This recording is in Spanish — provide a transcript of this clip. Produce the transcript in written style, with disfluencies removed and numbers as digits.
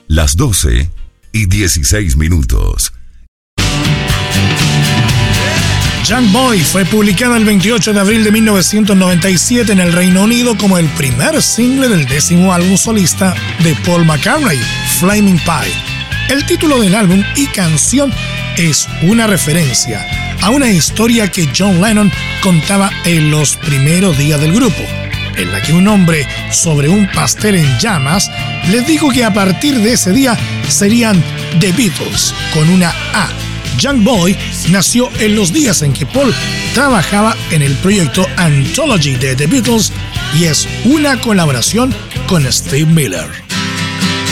Las 12:16. Young Boy fue publicada el 28 de abril de 1997 en el Reino Unido como el primer single del 10º álbum solista de Paul McCartney, Flaming Pie. El título del álbum y canción es una referencia a una historia que John Lennon contaba en los primeros días del grupo, en la que un hombre sobre un pastel en llamas les dijo que a partir de ese día serían The Beatles con una A. Young Boy nació en los días en que Paul trabajaba en el proyecto Anthology de The Beatles y es una colaboración con Steve Miller.